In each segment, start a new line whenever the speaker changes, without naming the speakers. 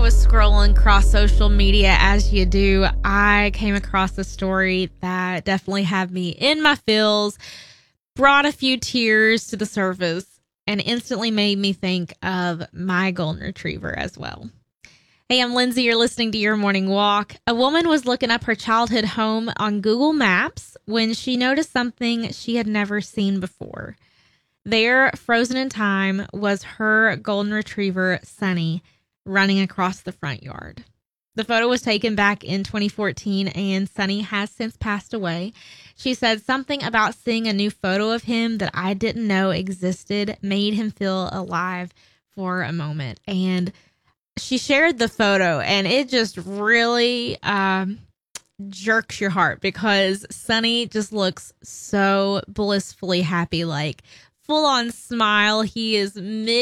was scrolling across social media, as you do, I came across a story that definitely had me in my feels, brought a few tears to the surface, and instantly made me think of my golden retriever as well. Hey, I'm Lindsay. You're listening to Your Morning Walk. A woman was looking up her childhood home on Google Maps when she noticed something she had never seen before. There, frozen in time, was her golden retriever, Sunny, running across the front yard. The photo was taken back in 2014, and Sunny has since passed away. She said something about seeing a new photo of him that I didn't know existed made him feel alive for a moment. And she shared the photo, and it just really jerks your heart because Sunny just looks so blissfully happy, like full on smile. He is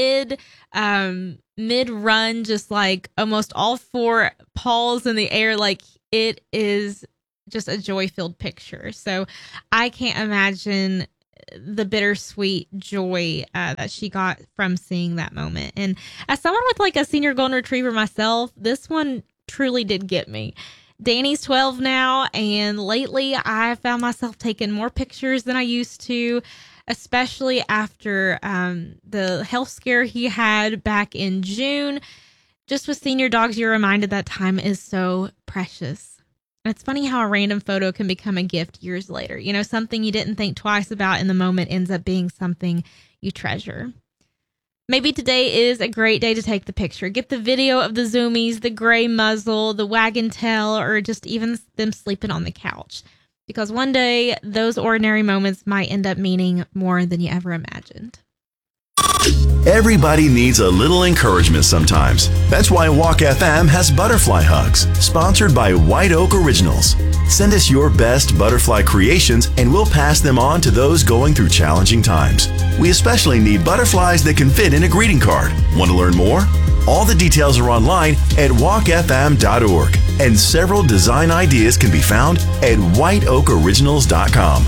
mid-run, just like almost all four paws in the air. Like, it is just a joy-filled picture. So I can't imagine the bittersweet joy that she got from seeing that moment. And as someone with like a senior golden retriever myself, this one truly did get me. Danny's 12 now, and lately I found myself taking more pictures than I used to, especially after the health scare he had back in June. Just with senior dogs, you're reminded that time is so precious. And it's funny how a random photo can become a gift years later. You know, something you didn't think twice about in the moment ends up being something you treasure. Maybe today is a great day to take the picture. Get the video of the zoomies, the gray muzzle, the wagging tail, or just even them sleeping on the couch. Because one day, those ordinary moments might end up meaning more than you ever imagined.
Everybody needs a little encouragement sometimes. That's why Walk FM has Butterfly Hugs, sponsored by White Oak Originals. Send us your best butterfly creations and we'll pass them on to those going through challenging times. We especially need butterflies that can fit in a greeting card. Want to learn more? All the details are online at walkfm.org, and several design ideas can be found at whiteoakoriginals.com.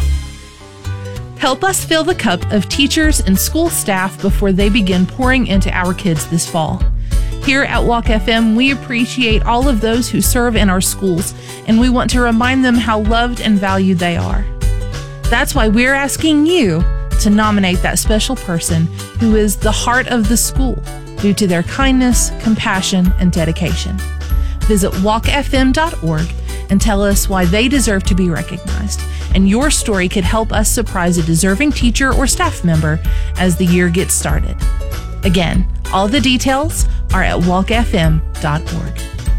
Help us fill the cup of teachers and school staff before they begin pouring into our kids this fall. Here at Walk FM, we appreciate all of those who serve in our schools, and we want to remind them how loved and valued they are. That's why we're asking you to nominate that special person who is the heart of the school due to their kindness, compassion, and dedication. Visit walkfm.org and tell us why they deserve to be recognized. And your story could help us surprise a deserving teacher or staff member as the year gets started. Again, all the details are at walkfm.org.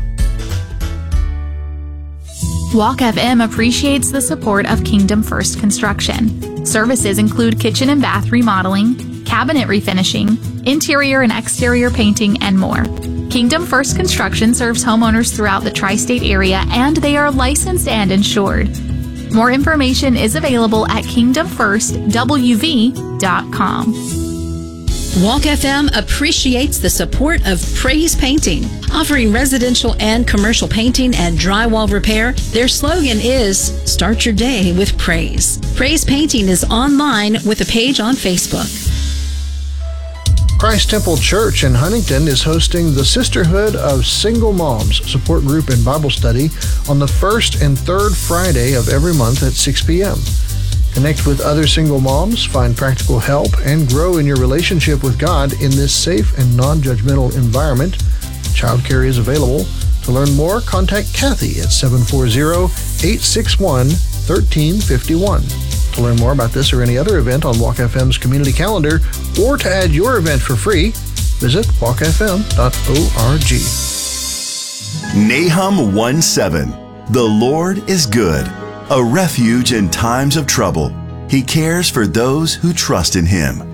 Walk FM appreciates the support of Kingdom First Construction. Services include kitchen and bath remodeling, cabinet refinishing, interior and exterior painting, and more. Kingdom First Construction serves homeowners throughout the tri-state area, and they are licensed and insured. More information is available at kingdomfirstwv.com.
Walk FM appreciates the support of Praise Painting, offering residential and commercial painting and drywall repair. Their slogan is, "Start your day with praise." Praise Painting is online with a page on Facebook.
Christ Temple Church in Huntington is hosting the Sisterhood of Single Moms support group and Bible study on the first and third Friday of every month at 6 p.m. Connect with other single moms, find practical help, and grow in your relationship with God in this safe and non-judgmental environment. Childcare is available. To learn more, contact Kathy at 740-861-1351. To learn more about this or any other event on Walk FM's community calendar, or to add your event for free, visit walkfm.org.
Nahum 1:7. The Lord is good, a refuge in times of trouble. He cares for those who trust in Him.